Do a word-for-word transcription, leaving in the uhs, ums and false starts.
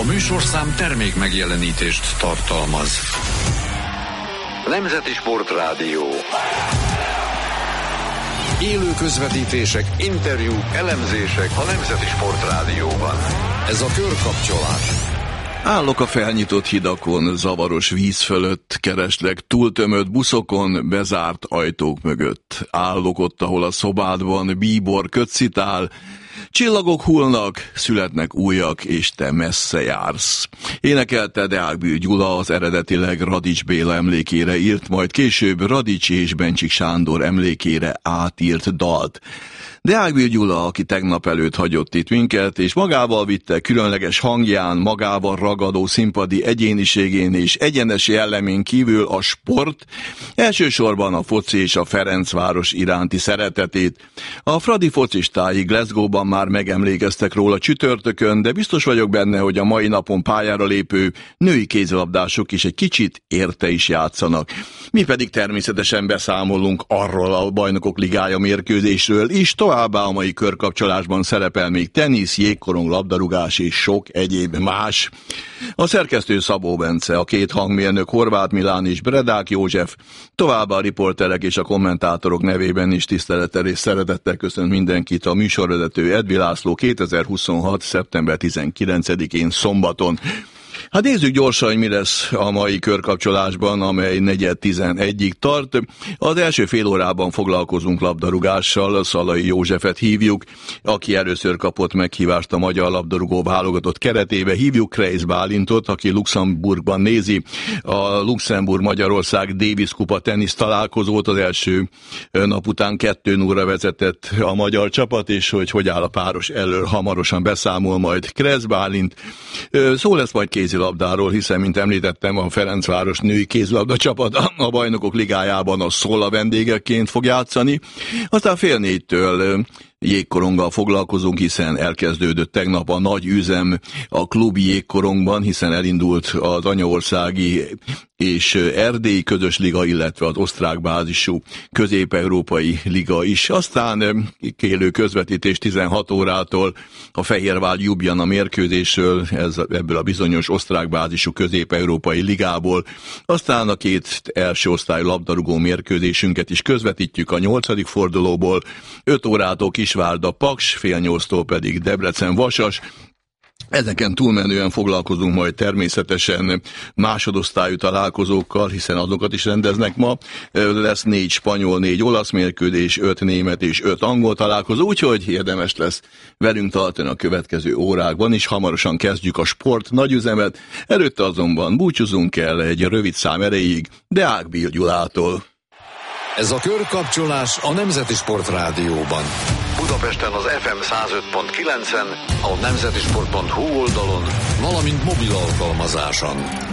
A műsorszám termék megjelenítést tartalmaz. Nemzeti Sportrádió. Élő közvetítések, interjúk, elemzések a Nemzeti Sportrádióban. Ez a Körkapcsolás. Állok a felnyitott hidakon, zavaros víz fölött, kereslek túltömött buszokon, bezárt ajtók mögött. Állok ott, ahol a szobádban bíbor kötszitál, csillagok hullnak, születnek újak, és te messze jársz. Énekelte Deák Gyula az eredetileg Radics Béla emlékére írt, majd később Radics és Bencsik Sándor emlékére átírt dalt. Deák Gyula, aki tegnap előtt hagyott itt minket, és magával vitte különleges hangján, magával ragadó színpadi egyéniségén és egyenes jellemén kívül a sport, elsősorban a foci és a Ferencváros iránti szeretetét. A fradi focistái Glasgow-ban már megemlékeztek róla csütörtökön, de biztos vagyok benne, hogy a mai napon pályára lépő női kézilabdások is egy kicsit érte is játszanak. Mi pedig természetesen beszámolunk arról a Bajnokok Ligája mérkőzésről is, továbbá a mai körkapcsolásban szerepel még tenisz, jégkorong, labdarúgás és sok egyéb más. A szerkesztő Szabó Bence, a két hangmérnök Horváth Milán és Bredák József, továbbá a riporterek és a kommentátorok nevében is tisztelettel és szeretettel köszönt mindenkit a műsorvezető Edvi László kétezer-huszonhat. szeptember tizenkilencedikén szombaton. Hát nézzük gyorsan, hogy mi lesz a mai körkapcsolásban, amely negyed tizenegyig tart. Az első fél órában foglalkozunk labdarúgással, Szalai Józsefet hívjuk, aki először kapott meghívást a magyar labdarúgó válogatott keretébe. Hívjuk Kreisz Bálintot, aki Luxemburgban nézi a Luxemburg-Magyarország Davis Kupa tenisz találkozót. Az első nap után kettő nullra vezetett a magyar csapat, és hogy hogy áll a páros elől, hamarosan beszámol majd Kreisz Bálint. Szó lesz majd kézilabdáról, hiszen, mint említettem, a Ferencváros női kézilabda csapat a Bajnokok Ligájában a Szola vendégeként fog játszani. Aztán fél négytől jégkoronggal foglalkozunk, hiszen elkezdődött tegnap a nagy üzem a klubi jégkorongban, hiszen elindult az anyaországi és erdélyi közös liga, illetve az osztrák bázisú közép-európai liga is. Aztán élő közvetítés tizenhat órától a Fehérvár Ljubljana mérkőzésről, ez, ebből a bizonyos osztrák bázisú közép-európai ligából. Aztán a két első osztályú labdarúgó mérkőzésünket is közvetítjük a nyolcadik fordulóból. öt órától Kisvárda Paks, fél nyolctól pedig Debrecen Vasas. Ezeken túlmenően foglalkozunk majd természetesen másodosztályú találkozókkal, hiszen azokat is rendeznek ma. Lesz négy spanyol, négy olasz mérkőzés, öt német és öt angol találkozó, úgyhogy érdemes lesz velünk tartani a következő órákban, és hamarosan kezdjük a sport nagyüzemet. Előtte azonban búcsúzunk el egy rövid szám erejéig Deák Gyulától. Ez a Körkapcsolás a Nemzeti Sportrádióban. Budapesten az ef em százöt pont kilencen, a nemzetisport pont hu oldalon, valamint mobil alkalmazáson.